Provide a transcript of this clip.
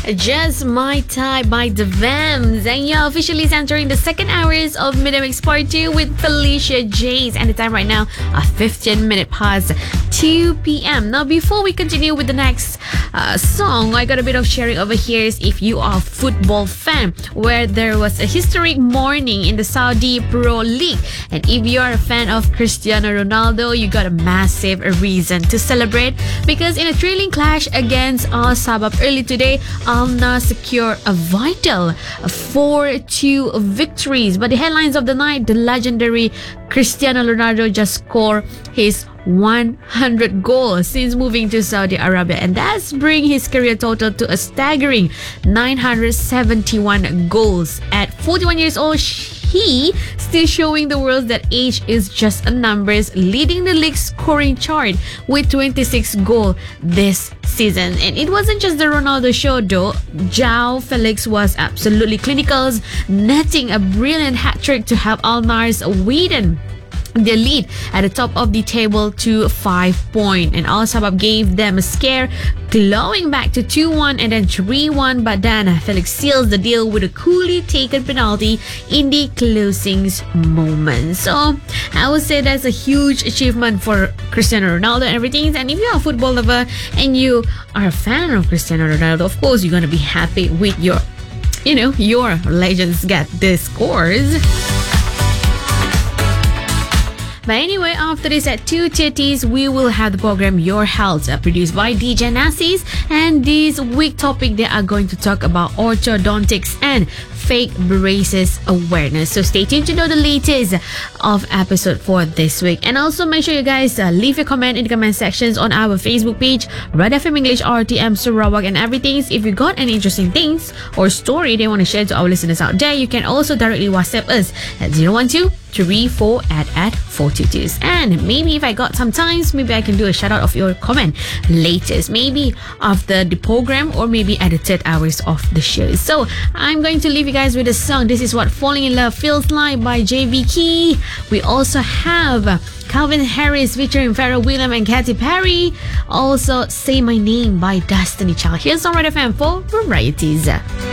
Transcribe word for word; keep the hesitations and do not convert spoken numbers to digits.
Just My Type by The Vamps. And you're officially entering the second hours of Midmix Part two with Felicia Jays. And the time right now, a fifteen minute past two p.m. Now, before we continue with the next uh, song, I got a bit of sharing over here. Is if you are a football fan, where there was a historic morning in the Saudi Pro League. And if you are a fan of Cristiano Ronaldo, you got a massive reason to celebrate, because in a thrilling clash against Al Sabab early today, Al Nassr secured a vital four two victories. But the headlines of the night, the legendary Cristiano Ronaldo just scored his one hundred goals since moving to Saudi Arabia, and that's bring his career total to a staggering nine hundred seventy-one goals. At forty-one years old, he still showing the world that age is just a numbers, leading the league scoring chart with twenty-six goals this season. And it wasn't just the Ronaldo show though. João Felix was absolutely clinical, netting a brilliant hat-trick to help Al Nassr widen the lead at the top of the table to five points, and Al Sabab gave them a scare, clawing back to two one and then three one, but then Felix seals the deal with a coolly taken penalty in the closing moment. So I would say that's a huge achievement for Cristiano Ronaldo and everything. And if you're a football lover and you are a fan of Cristiano Ronaldo, of course you're going to be happy with your, you know, your legends get the scores. But anyway, after this at two thirty, we will have the program Your Health, uh, produced by D J Nassis. And this week topic, they are going to talk about orthodontics and fake braces awareness. So stay tuned to know the latest of episode for this week. And also make sure you guys uh, leave your comment in the comment sections on our Facebook page, Red F M English R T M Sarawak and everything. If you got any interesting things or story they want to share to our listeners out there, you can also directly WhatsApp us at zero one two three four at at four two two. And maybe if I got some times, maybe I can do a shout out of your comment latest, maybe after the program or maybe at the third hours of the show. So I'm going to leave you guys with a song. This is What Falling in Love Feels Like by J V Key. We also have Calvin Harris featuring Pharrell Williams and Katy Perry. Also Say My Name by Destiny Child. Here's on Red F M for varieties.